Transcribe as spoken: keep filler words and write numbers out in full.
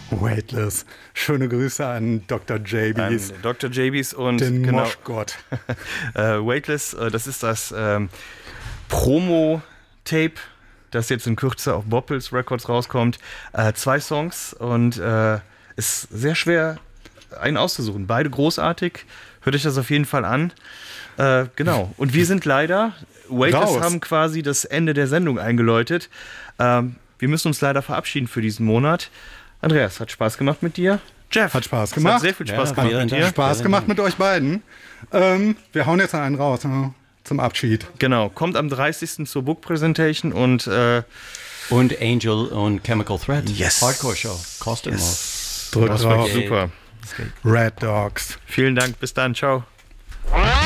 Weightless. Schöne Grüße an Doktor J Bs. An Doktor J Bs und den genau, Moschgott. äh, Weightless, äh, das ist das ähm, Promo-Tape, das jetzt in Kürze auf Boppels Records rauskommt. Äh, zwei Songs und äh, ist sehr schwer, einen auszusuchen. Beide großartig. Hört euch das auf jeden Fall an. Äh, genau. Und wir sind leider, Weightless Raus. haben quasi das Ende der Sendung eingeläutet. Ähm, wir müssen uns leider verabschieden für diesen Monat. Andreas, hat Spaß gemacht mit dir. Jeff, Hat Spaß es gemacht. Hat sehr viel Spaß Ja, gemacht vielen mit dir. Dank. Spaß gemacht mit euch beiden. Ähm, wir hauen jetzt einen raus äh, zum Abschied. Genau, kommt am dreißigsten zur Book Presentation und äh, Und Angel und Chemical Thread. Yes. Hardcore Show. Kostenlos. yes. Drückt das war drauf. super. Red Dogs. Vielen Dank, bis dann, ciao.